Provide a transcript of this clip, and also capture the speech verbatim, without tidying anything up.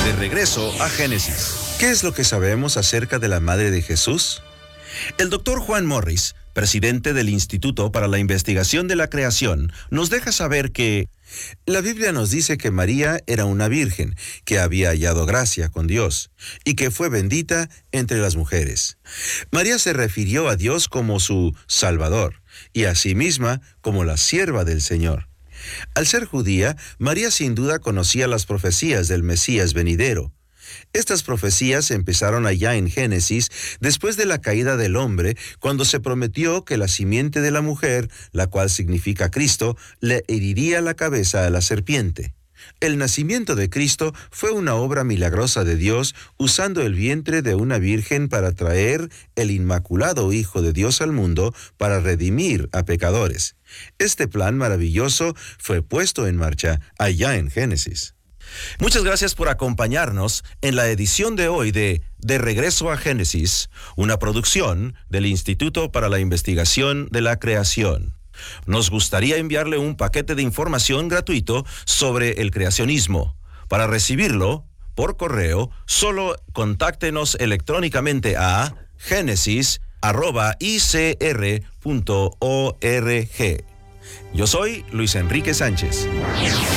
De regreso a Génesis. ¿Qué es lo que sabemos acerca de la madre de Jesús? El doctor Juan Morris, presidente del Instituto para la Investigación de la Creación, nos deja saber que la Biblia nos dice que María era una virgen, que había hallado gracia con Dios, y que fue bendita entre las mujeres. María se refirió a Dios como su Salvador, y a sí misma como la sierva del Señor. Al ser judía, María sin duda conocía las profecías del Mesías venidero. Estas profecías empezaron allá en Génesis, después de la caída del hombre, cuando se prometió que la simiente de la mujer, la cual significa Cristo, le heriría la cabeza a la serpiente. El nacimiento de Cristo fue una obra milagrosa de Dios, usando el vientre de una virgen para traer el inmaculado Hijo de Dios al mundo para redimir a pecadores. Este plan maravilloso fue puesto en marcha allá en Génesis. Muchas gracias por acompañarnos en la edición de hoy de De Regreso a Génesis, una producción del Instituto para la Investigación de la Creación. Nos gustaría enviarle un paquete de información gratuito sobre el creacionismo. Para recibirlo por correo, solo contáctenos electrónicamente a génesis arroba i c r punto org. Yo soy Luis Enrique Sánchez.